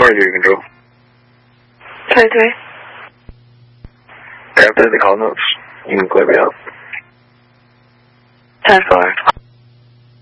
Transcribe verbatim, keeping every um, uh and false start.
do you control? twenty-three. After the call notes, you can clear me out. ten four.